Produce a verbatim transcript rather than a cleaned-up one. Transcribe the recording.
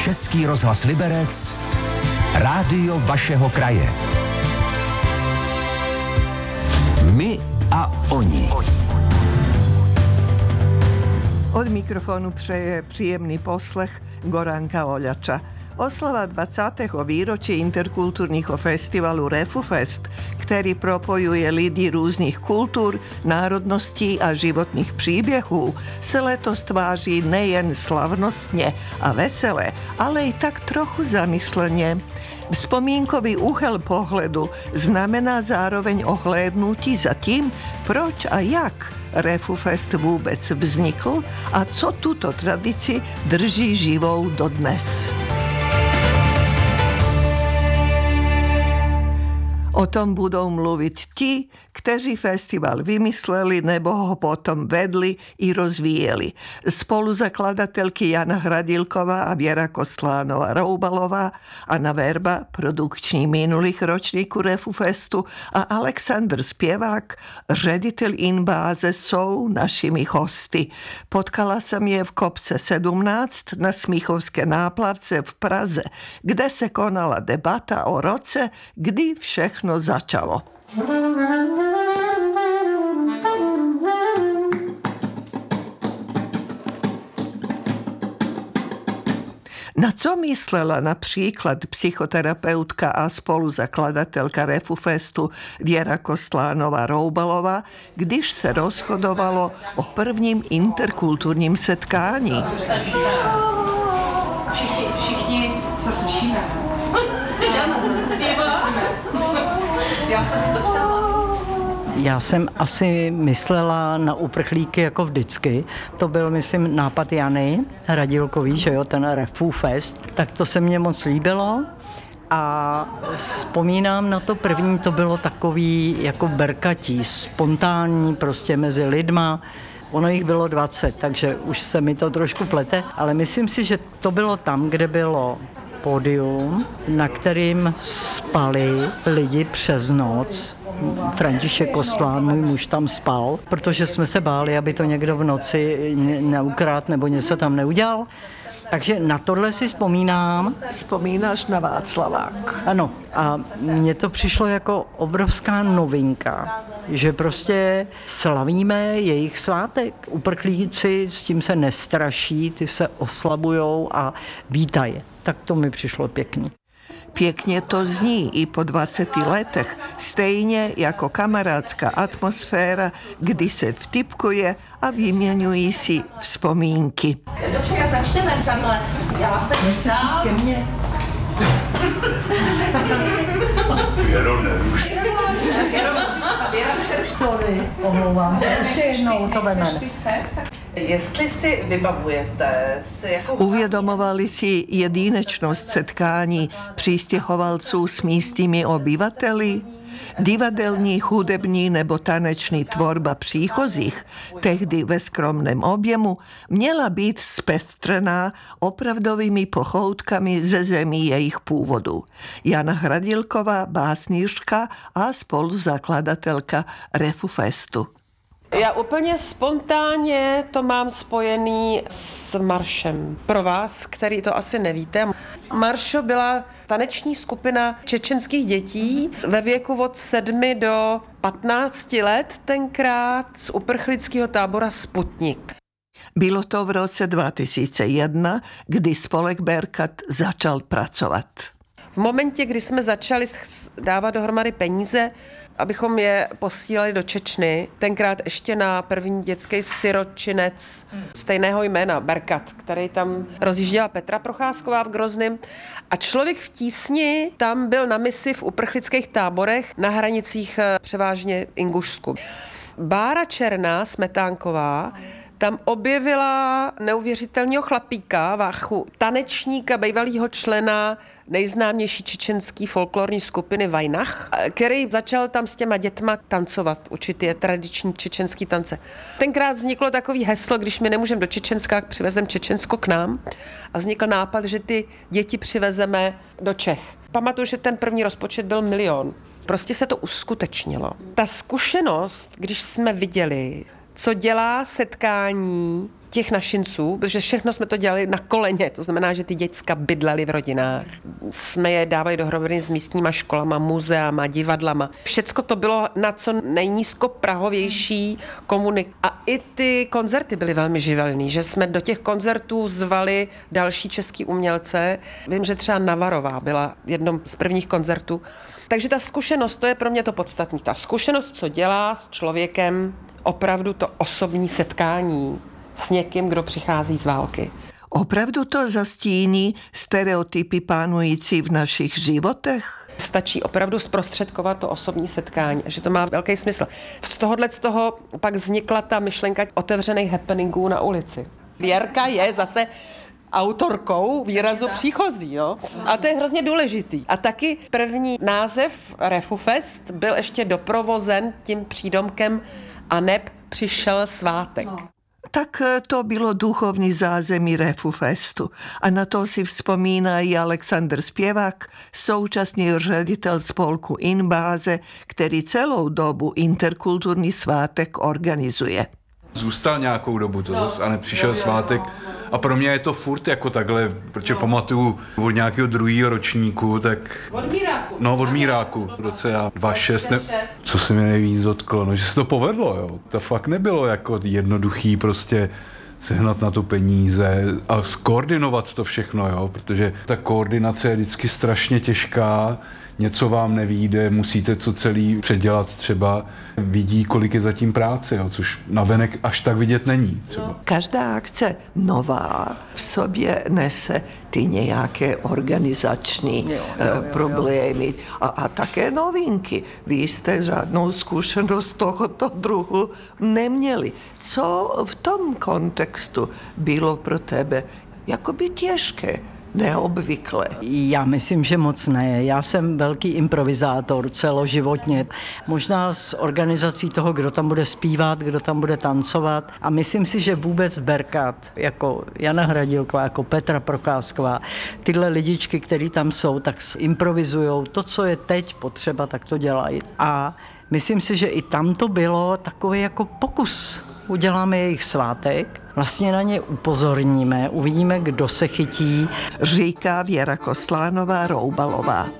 Český rozhlas Liberec, rádio vašeho kraje. My a oni. Od mikrofonu přeje příjemný poslech Goranka Oljača. Oslava dvacátého výročí interkulturního festivalu Refufest, který propojuje lidi různých kultur, národností a životních příběhů, se letos tváří nejen slavnostně a vesele, ale i tak trochu zamysleně. Vzpomínkový úhel pohledu znamená zároveň ohlédnutí za tím, proč a jak Refufest vůbec vznikl a co tuto tradici drží živou dodnes. O tom budou mluvit ti, kteří festival vymysleli nebo ho potom vedli i rozvíjeli. Spoluzakladatelky Jana Hradilková a Věra Kostlánová-Roubalová, Anna Verba, produkční minulých ročníků Refufestu, a Alexandr Zpěvák, ředitel Inbáze, jsou našimi hosty. Potkala jsem je v Kopce sedmnáct na Smíchovské náplavce v Praze, kde se konala debata o roce, kdy všechno začalo. Na co myslela například psychoterapeutka a spoluzakladatelka Refufestu Věra Kostlánová-Roubalová, když se rozhodovalo o prvním interkulturním setkání? Všichni, všichni se slyšíme. Já jsem si to přehla. Já jsem asi myslela na uprchlíky jako vždycky. To byl, myslím, nápad Jany Hradilkový, že jo, ten Refufest. Tak to se mně moc líbilo. A vzpomínám na to první, to bylo takový jako berkatí, spontánní prostě mezi lidma. Ono jich bylo dvacet, takže už se mi to trošku plete, ale myslím si, že to bylo tam, kde bylo pódium, na kterým spali lidi přes noc. František Kostlán, můj muž, tam spal, protože jsme se báli, aby to někdo v noci neukrát nebo něco tam neudělal. Takže na tohle si vzpomínám. Vzpomínáš na Václavák. Ano, a mně to přišlo jako obrovská novinka, že prostě slavíme jejich svátek. Uprchlíci s tím se nestraší, ty se oslabujou a vítají. Tak to mi přišlo pěkný. Pěkně to zní i po dvaceti letech, stejně jako kamarádská atmosféra, kdy se vtipkuje a vyměňují si vzpomínky. Dobře, jak začneme, přátelé. Já vás tak vítám. Ke mně. Věro, neruš. Věra, přeruš. Sorry, omlouvám. Ještě jednou to vememe. Jestli si vybavujete si jako... Uvědomovali si jedinečnost setkání přistěhovalců s místními obyvateli? Divadelní, hudební nebo taneční tvorba příchozích, tehdy ve skromném objemu, měla být zpestřená opravdovými pochoutkami ze zemí jejich původu. Jana Hradilková, básnířka a spoluzakladatelka Refufestu. Já úplně spontánně to mám spojený s maršem. Pro vás, který to asi nevíte, Maršo byla taneční skupina čečenských dětí ve věku od sedmi do patnácti let, tenkrát z uprchlického tábora Sputnik. Bylo to v roce dva tisíce jedna, kdy spolek Berkat začal pracovat. V momentě, kdy jsme začali dávat dohromady peníze, abychom je posílali do Čečny, tenkrát ještě na první dětský siročinec stejného jména, Berkat, který tam rozjížděla Petra Procházková v Grozném. A Člověk v tísni tam byl na misi v uprchlických táborech na hranicích převážně Ingušsku. Bára Černá Smetánková tam objevila neuvěřitelného chlapíka, Váchu, tanečníka, bývalýho člena nejznámější čečenský folklorní skupiny Vajnach, který začal tam s těma dětma tancovat, učit je tradiční čečenský tance. Tenkrát vzniklo takový heslo, když my nemůžeme do Čečenska, přivezem Čečensko k nám, a vznikl nápad, že ty děti přivezeme do Čech. Pamatuju, že ten první rozpočet byl milion. Prostě se to uskutečnilo. Ta zkušenost, když jsme viděli, co dělá setkání těch našinců, protože všechno jsme to dělali na koleně, to znamená, že ty děcka bydlely v rodinách. Jsme je dávali dohromady s místníma školama, muzeama, divadlama. Všecko to bylo na co nejnízkoprahovější komunik. A i ty koncerty byly velmi živelný, že jsme do těch koncertů zvali další český umělce. Vím, že třeba Navarová byla jednom z prvních koncertů. Takže ta zkušenost, to je pro mě to podstatné. Ta zkušenost, co dělá s člověkem, opravdu to osobní setkání s někým, kdo přichází z války. Opravdu to zastíní stereotypy panující v našich životech? Stačí opravdu zprostředkovat to osobní setkání, že to má velký smysl. Z tohohle z toho pak vznikla ta myšlenka otevřených happeningů na ulici. Věrka je zase autorkou výrazu příchozí, jo? A to je hrozně důležitý. A taky první název Refufest byl ještě doprovozen tím přídomkem a neb přišel svátek. No. Tak to bylo duchovní zázemí Refufestu. A na to si vzpomíná i Aleksandr Spěvák, současný ředitel spolku Inbáze, který celou dobu interkulturní svátek organizuje. Zůstal nějakou dobu to zase a nepřišel svátek. A pro mě je to furt jako takhle, protože pamatuju od nějakého druhého ročníku, tak... Od Míráku. No, od Míráku. V roce dva šest. Ne... Co se mi nejvíc dotklo, no, že se to povedlo, jo. To fakt nebylo jako jednoduchý prostě sehnat na to peníze a skoordinovat to všechno, jo, protože ta koordinace je vždycky strašně těžká. Něco vám nevyjde, musíte co celý předělat třeba. Vidí, kolik je zatím práce, jo, což navenek až tak vidět není. Třeba. Každá akce nová v sobě nese ty nějaké organizační jo, jo, jo, problémy jo. A, a také novinky. Vy jste žádnou zkušenost tohoto druhu neměli. Co v tom kontextu bylo pro tebe jakoby těžké? Neobvykle. Já myslím, že moc ne. Já jsem velký improvizátor celoživotně. Možná s organizací toho, kdo tam bude zpívat, kdo tam bude tancovat. A myslím si, že vůbec Berkat, jako Jana Hradilková, jako Petra Procházková, tyhle lidičky, který tam jsou, tak improvizujou. To, co je teď potřeba, tak to dělají. A myslím si, že i tam to bylo takový jako pokus. Uděláme jejich svátek, vlastně na ně upozorníme, uvidíme, kdo se chytí. Říká Věra Kostlánová-Roubalová.